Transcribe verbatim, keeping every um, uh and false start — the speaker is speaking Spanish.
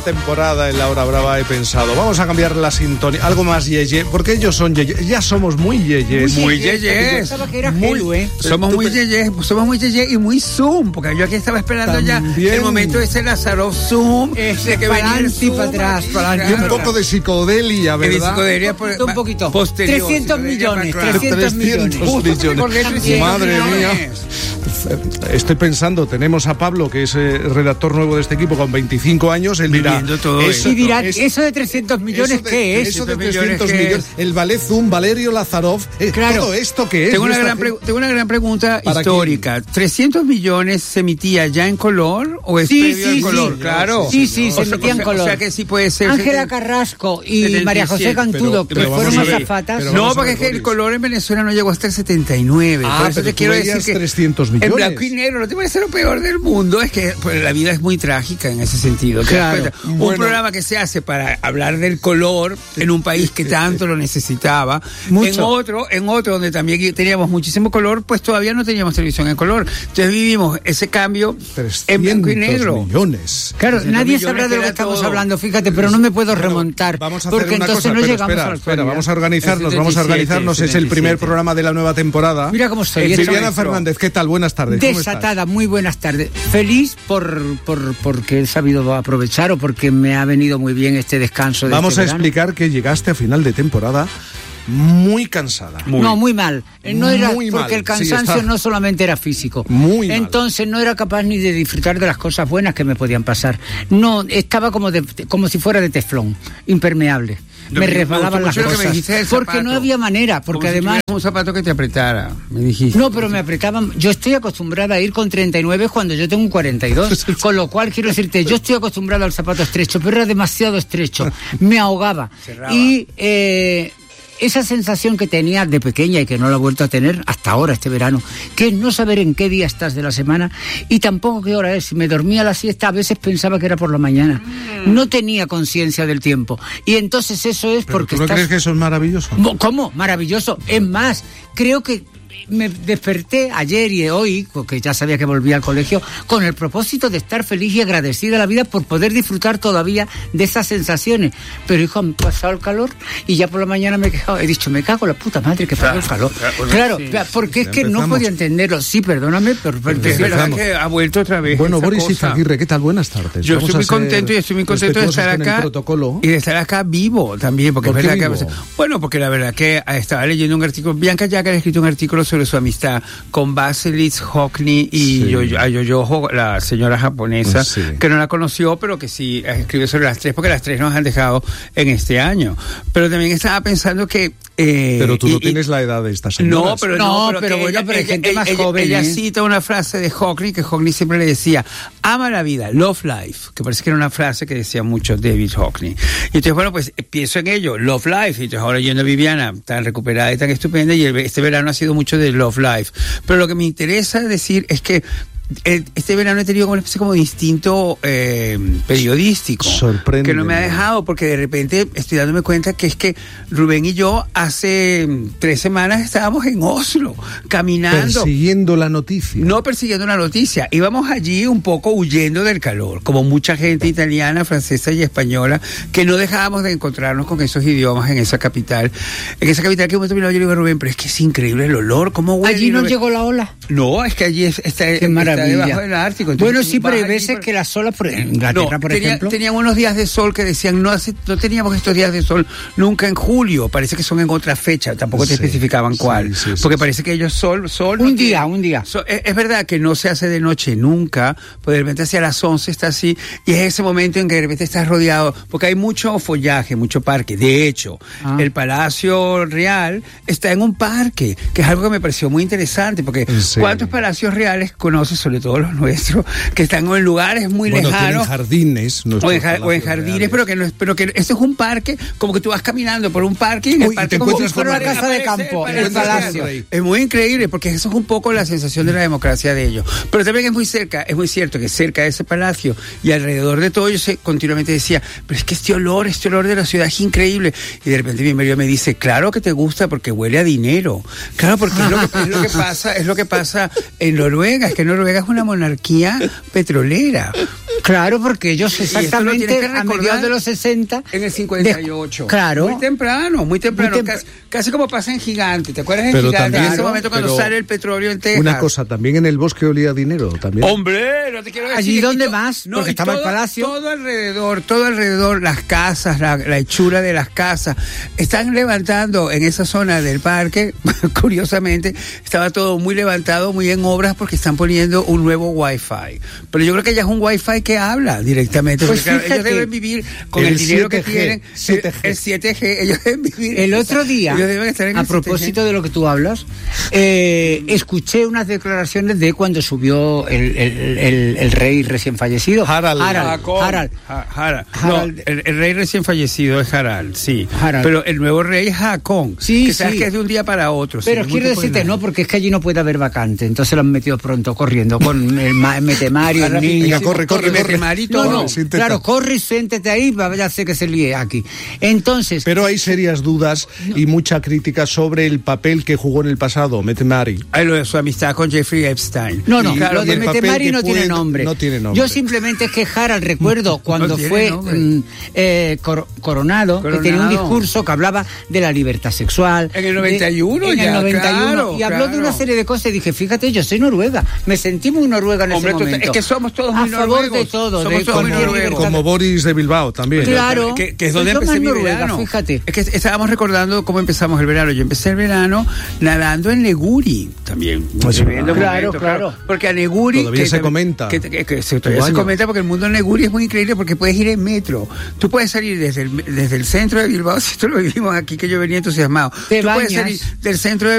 Temporada en La Hora Brava he pensado, vamos a cambiar la sintonía, algo más yeye, porque ellos son yeye, ya somos muy yeyes. Muy yeyes. Muy, somos muy yeyes, somos muy yeyes y muy Zoom, porque yo aquí estaba esperando También. ya el momento de ese Lázaro Zoom, ese que venía el Zoom para atrás, para adelante. Y un poco de psicodelia, ¿verdad? De psicodelia por, un poquito. Posterior, trescientos millones, trescientos millones. millones. Madre mía. Estoy pensando, tenemos a Pablo, que es eh, redactor nuevo de este equipo, con veinticinco años, él dirá, todo eso, y dirá, es, eso de trescientos millones, de, ¿qué es? Eso de trescientos millones, el ballet Zoom, Valerio Lazarov, eh, claro. todo esto que es. Tengo una, gran pre- tengo una gran pregunta histórica. ¿Quién? ¿trescientos millones se emitía ya en color o es sí, previo sí, en color? Sí, claro. Sí, sí, o se sea, emitía en o sea, color. O sea que sí puede ser. Ángela Carrasco y setenta y siete, María José Cantudo, pero, pero que fueron ver, azafatas. No, porque es que el color en Venezuela no llegó hasta el setenta y nueve. Ah, por eso pero te quiero decir que trescientos millones. En blanco y negro, ¿no te parece lo peor del mundo? Es que pues, la vida es muy trágica en ese sentido. Claro. Bueno. Un programa que se hace para hablar del color en un país que tanto lo necesitaba. Mucho. En otro, en otro donde también teníamos muchísimo color, pues todavía no teníamos televisión en color. Entonces vivimos ese cambio en blanco y negro. Millones. Claro, nadie sabrá de lo que estamos todo. hablando, fíjate, pero no me puedo bueno, remontar. Vamos a hacer porque una entonces cosa, no pero llegamos espera, a la espera, vamos a organizarnos, vamos a organizarnos. Es el primer programa de la nueva temporada. Mira cómo estoy. Viviana Fernández, ¿qué tal? Buenas tardes. Desatada, muy buenas tardes. Feliz por, por porque he sabido aprovechar o porque me ha venido muy bien este descanso de Vamos este a verano. explicar que llegaste a final de temporada muy cansada. Muy. No, muy mal. No era muy porque mal. el cansancio sí, no solamente era físico. Muy mal. Entonces no era capaz ni de disfrutar de las cosas buenas que me podían pasar. No, estaba como de, como si fuera de teflón, impermeable. Me, me resbalaban las cosas. Porque no había manera, porque como además si un zapato que te apretara, me dijiste. No, pero me apretaban. Yo estoy acostumbrada a ir con treinta y nueve cuando yo tengo un cuarenta y dos, con lo cual quiero decirte, yo estoy acostumbrado al zapato estrecho, pero era demasiado estrecho, me ahogaba. Cerraba. Y eh, esa sensación que tenía de pequeña y que no la he vuelto a tener hasta ahora, este verano, que es no saber en qué día estás de la semana y tampoco qué hora es. Si me dormía a la siesta, a veces pensaba que era por la mañana. No tenía conciencia del tiempo. Y entonces eso es ¿Pero porque ¿tú no estás... crees que eso es maravilloso? ¿Cómo? Maravilloso. Es más, creo que me desperté ayer y hoy, porque ya sabía que volvía al colegio, con el propósito de estar feliz y agradecida a la vida por poder disfrutar todavía de esas sensaciones. Pero hijo, han pasado el calor y ya por la mañana me he quejado. He dicho, me cago en la puta madre que pasó el calor. Claro, sí, porque sí, es que empezamos. No podía entenderlo. Sí, perdóname, pero, pero es verdad que ha vuelto otra vez. Bueno, Boris cosa. Izaguirre, ¿qué tal? Buenas tardes. Yo Vamos estoy muy contento y estoy muy contento de estar acá y de estar acá vivo también, porque ¿Por es verdad vivo? que bueno, porque la verdad que estaba leyendo un artículo, Bianca Jagger ha escrito un artículo sobre su amistad con Basilis Hockney y sí. Yoyo, la señora japonesa, sí. que no la conoció, pero que sí escribió sobre las tres, porque las tres nos han dejado en este año. Pero también estaba pensando que... Eh, pero tú no y, tienes la edad de esta señora. No, pero, no, no, pero, pero que bueno, ella, pero hay ella, gente ella, más ella, joven. Ella ¿eh? cita una frase de Hockney, que Hockney siempre le decía, ama la vida, love life, que parece que era una frase que decía mucho David Hockney. Y entonces, bueno, pues pienso en ello, love life, y entonces ahora yendo a Viviana, tan recuperada y tan estupenda, y el, este verano ha sido mucho de love life. Pero lo que me interesa decir es que este verano he tenido como una especie como de instinto eh, periodístico. Sorprende. Que no me ha dejado, porque de repente estoy dándome cuenta que es que Rubén y yo hace tres semanas estábamos en Oslo, caminando. Persiguiendo la noticia. No persiguiendo la noticia. Íbamos allí un poco huyendo del calor, como mucha gente italiana, francesa y española, que no dejábamos de encontrarnos con esos idiomas en esa capital. En esa capital que hemos terminado, yo le digo a Rubén, pero es que es increíble el olor, ¿cómo huele? Allí no Rubén? Llegó la ola. No, es que allí es, está, Qué maravilla. Está debajo del Ártico. Entonces, bueno, sí, pero hay veces por... que las olas, por Inglaterra, no, por tenía, ejemplo... tenían unos días de sol que decían, no hace, no teníamos estos días de sol nunca en julio, parece que son en otra fecha, tampoco te sí, especificaban cuál, sí, sí, porque sí, parece sí. que ellos sol, sol... Un no día, tienen, un día. So, es, es verdad que no se hace de noche nunca, pues de repente hacia las once está así, y es ese momento en que de repente estás rodeado, porque hay mucho follaje, mucho parque. De hecho, ah. el Palacio Real está en un parque, que es algo que me pareció muy interesante, porque ¿cuántos palacios reales conoces, sobre todo los nuestros, que están en lugares muy bueno, lejanos? jardines. O en, o en jardines, reales. pero que no es, pero que esto es un parque, como que tú vas caminando por un parque y en Uy, el parque te como encuentras con una casa de campo, el, el palacio. Es muy increíble, porque eso es un poco la sensación de la democracia de ellos. Pero también es muy cerca, es muy cierto que cerca de ese palacio y alrededor de todo, yo sé, continuamente decía, pero es que este olor, este olor de la ciudad es increíble. Y de repente mi marido me dice, claro que te gusta porque huele a dinero. Claro, porque es lo que, es lo que pasa, es lo que pasa en Noruega, es que en Noruega es una monarquía petrolera. Claro, porque ellos exactamente a mediados de los sesenta... En el cincuenta y ocho. De, claro. Muy temprano, muy temprano. Muy tem- casi, casi como pasa en Gigante. ¿Te acuerdas en Pero Gigante? también, En ese momento cuando sale el petróleo en Texas. Una cosa, también en el bosque olía dinero. También. ¡Hombre! No te quiero decir. ¿Allí que donde to- más? No, Porque y estaba todo, el palacio. Todo alrededor, todo alrededor, las casas, la, la hechura de las casas. Están levantando en esa zona del parque, curiosamente, estaba todo muy levantado, muy en obras, porque están poniendo un nuevo Wi-Fi. Pero yo creo que ya es un Wi-Fi que habla directamente. Pues porque claro, ellos fíjate, deben vivir con el, el dinero que siete G, tienen. siete G. El siete G, ellos deben vivir. El otro día, ellos deben estar en a el siete G. propósito de lo que tú hablas, eh, escuché unas declaraciones de cuando subió el, el, el, el rey recién fallecido. Harald. Harald. Jacob. Harald. Ha- Harald. Harald. No, el, el rey recién fallecido es Harald, sí. Harald. Pero el nuevo rey es Haakon. Sí, que sabes sí. que es de un día para otro. Pero sin quiero ningún tipo de decirte, nada. no, porque es que allí no puede haber vacante. Entonces lo han metido pronto, corriendo, con el ma- Metemario, el niño. Venga, corre, corre, Y corre. Metemari y No, todo. no, Sí, intenta. claro, corre y siéntete ahí, ya sé que se líe aquí. Entonces, Pero hay serias dudas y mucha crítica sobre el papel que jugó en el pasado, Metemari. Ay, lo de su amistad con Jeffrey Epstein. no, no, Y lo y de el papel Metemari que no tiene puede- nombre. no tiene nombre. Yo simplemente es que Harald, recuerdo cuando tiene fue nombre. mm, eh, cor- coronado, Coronado. que tenía un discurso que hablaba de la libertad sexual. En el noventa y uno de, en ya, el noventa y uno, claro, y habló claro. de una serie de cosas y dije, fíjate, yo soy noruega. Me sentí muy noruega en Hombre, ese tú- momento. es que somos todos a muy favor noruegos. de todo, Somos de todos muy cualquier noruegos. libertad. Como Boris de Bilbao también. Claro. Que, que es donde Soy empecé mi más noruega, verano. fíjate. Es que estábamos recordando cómo empezamos el verano. Yo empecé el verano nadando en Neguri también. Pues sí, Viviendo claro, momentos, claro. Porque a Neguri... Todavía que se también- comenta. Que, que- que se, todavía Tu se año. comenta porque el mundo de Neguri es muy increíble porque puedes ir en metro. Tú puedes salir desde el, desde el centro de Bilbao, si esto lo vivimos aquí que yo venía entusiasmado. Te Tú puedes bañas. salir del centro de